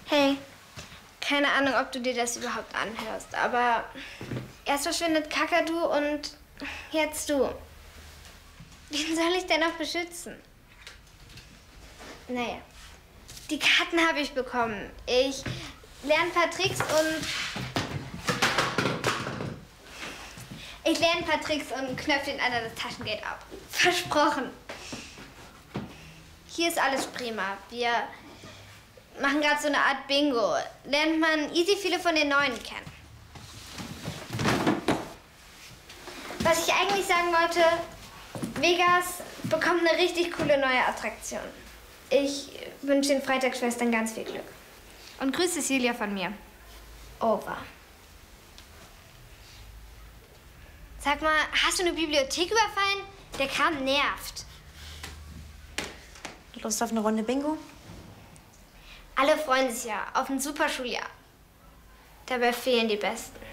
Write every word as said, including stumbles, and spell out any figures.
Hey, keine Ahnung, ob du dir das überhaupt anhörst, aber erst verschwindet Kakadu und jetzt du. Wen soll ich denn noch beschützen? Naja, die Karten habe ich bekommen. Ich lerne ein paar Tricks und... Ich lerne ein paar Tricks und knöpfe den anderen das Taschengeld ab. Versprochen. Hier ist alles prima. Wir machen gerade so eine Art Bingo. Lernt man easy viele von den Neuen kennen. Was ich eigentlich sagen wollte, Vegas bekommt eine richtig coole neue Attraktion. Ich wünsche den Freitagsschwestern ganz viel Glück. Und grüß Cecilia von mir. Over. Sag mal, hast du eine Bibliothek überfallen? Der Kram nervt. Lust auf eine Runde Bingo? Alle freuen sich ja auf ein super Schuljahr. Dabei fehlen die Besten.